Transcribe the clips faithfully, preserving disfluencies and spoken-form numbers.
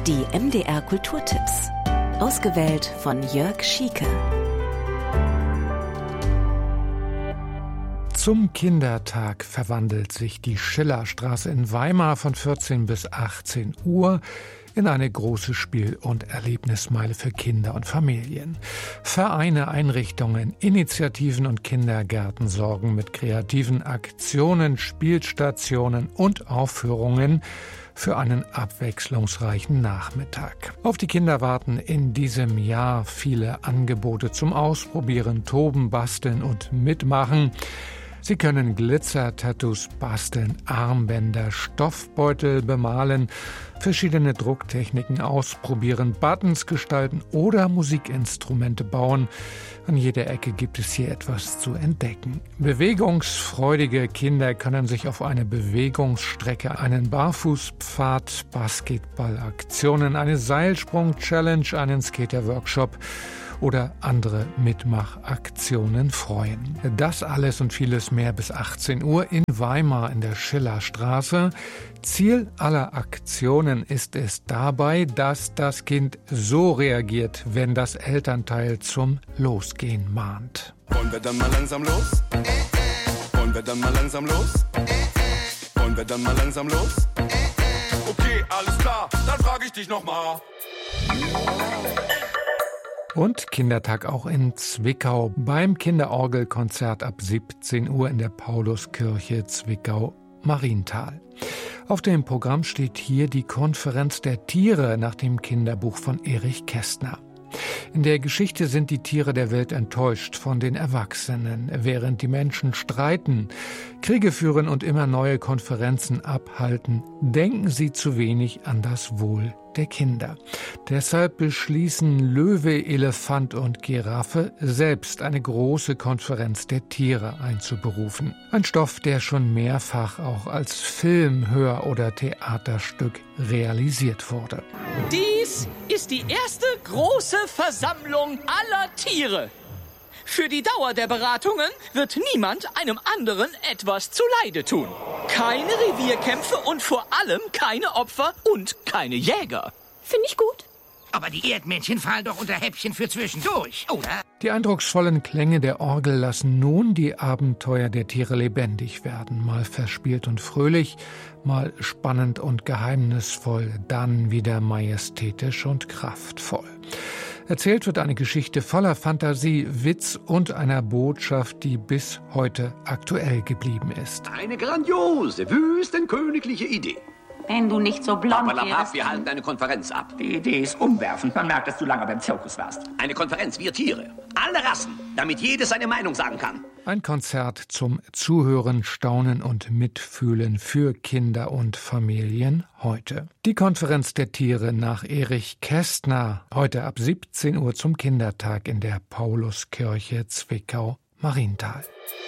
Die M D R Kulturtipps. Ausgewählt von Jörg Schieke. Zum Kindertag verwandelt sich die Schillerstraße in Weimar von vierzehn bis achtzehn Uhr in eine große Spiel- und Erlebnismeile für Kinder und Familien. Vereine, Einrichtungen, Initiativen und Kindergärten sorgen mit kreativen Aktionen, Spielstationen und Aufführungen für einen abwechslungsreichen Nachmittag. Auf die Kinder warten in diesem Jahr viele Angebote zum Ausprobieren, Toben, Basteln und Mitmachen. Sie können Glitzer-Tattoos basteln, Armbänder, Stoffbeutel bemalen, verschiedene Drucktechniken ausprobieren, Buttons gestalten oder Musikinstrumente bauen. An jeder Ecke gibt es hier etwas zu entdecken. Bewegungsfreudige Kinder können sich auf eine Bewegungsstrecke, einen Barfußpfad, Basketballaktionen, eine Seilsprung-Challenge, einen Skater-Workshop oder andere Mitmachaktionen freuen. Das alles und vieles mehr bis achtzehn Uhr in Weimar in der Schillerstraße. Ziel aller Aktionen ist es dabei, dass das Kind so reagiert, wenn das Elternteil zum Losgehen mahnt. Wollen wir dann mal langsam los? Wollen wir dann mal langsam los? Wollen wir dann mal langsam los? Okay, alles klar, dann frage ich dich nochmal. Und Kindertag auch in Zwickau beim Kinderorgelkonzert ab siebzehn Uhr in der Pauluskirche Zwickau-Marienthal. Auf dem Programm steht hier die Konferenz der Tiere nach dem Kinderbuch von Erich Kästner. In der Geschichte sind die Tiere der Welt enttäuscht von den Erwachsenen, während die Menschen streiten, Kriege führen und immer neue Konferenzen abhalten, denken sie zu wenig an das Wohl der Kinder. Deshalb beschließen Löwe, Elefant und Giraffe selbst eine große Konferenz der Tiere einzuberufen. Ein Stoff, der schon mehrfach auch als Film, Hör- oder Theaterstück realisiert wurde. Dies ist die erste große Versammlung aller Tiere. Für die Dauer der Beratungen wird niemand einem anderen etwas zuleide tun. Keine Revierkämpfe und vor allem keine Opfer und keine Jäger. Finde ich gut. Aber die Erdmännchen fallen doch unter Häppchen für zwischendurch, oder? Die eindrucksvollen Klänge der Orgel lassen nun die Abenteuer der Tiere lebendig werden. Mal verspielt und fröhlich, mal spannend und geheimnisvoll, dann wieder majestätisch und kraftvoll. Erzählt wird eine Geschichte voller Fantasie, Witz und einer Botschaft, die bis heute aktuell geblieben ist. Eine grandiose, wüstenkönigliche Idee. Wenn du nicht so blond Aber wärst. wir halten eine Konferenz ab. Die Idee ist umwerfend. Man merkt, dass du lange beim Zirkus warst. Eine Konferenz, wir Tiere. Alle Rassen, damit jedes seine Meinung sagen kann. Ein Konzert zum Zuhören, Staunen und Mitfühlen für Kinder und Familien heute. Die Konferenz der Tiere nach Erich Kästner, heute ab siebzehn Uhr zum Kindertag in der Pauluskirche Zwickau-Marienthal.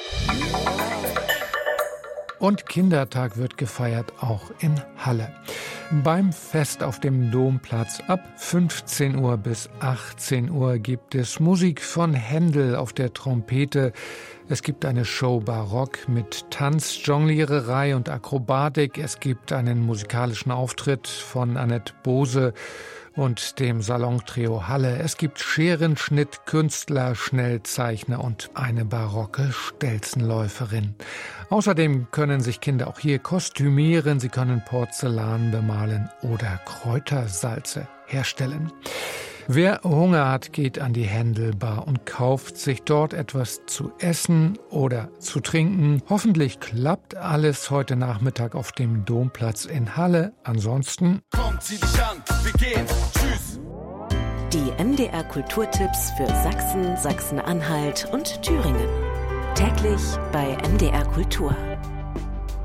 Und Kindertag wird gefeiert auch in Halle. Beim Fest auf dem Domplatz ab fünfzehn Uhr bis achtzehn Uhr gibt es Musik von Händel auf der Trompete. Es gibt eine Show Barock mit Tanz, Jongliererei und Akrobatik. Es gibt einen musikalischen Auftritt von Annette Bose und dem Salontrio Halle. Es gibt Scherenschnitt, Künstler, Schnellzeichner und eine barocke Stelzenläuferin. Außerdem können sich Kinder auch hier kostümieren, sie können Porzellan bemalen oder Kräutersalze herstellen. Wer Hunger hat, geht an die Händelbar und kauft sich dort etwas zu essen oder zu trinken. Hoffentlich klappt alles heute Nachmittag auf dem Domplatz in Halle. Ansonsten Komm, zieh dich an, wir gehen, tschüss. Die M D R Kulturtipps für Sachsen, Sachsen-Anhalt und Thüringen. Täglich bei M D R Kultur.